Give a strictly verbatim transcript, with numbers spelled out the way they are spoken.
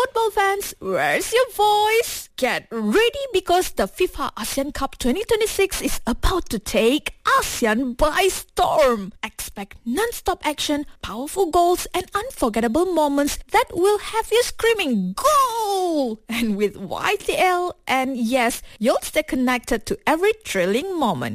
football fans, where's your voice? Get ready because the FIFA ASEAN Cup twenty twenty-six is about to take ASEAN by storm. Expect non-stop action, powerful goals and unforgettable moments that will have you screaming goal! And with Y T L, and yes, you'll stay connected to every thrilling moment.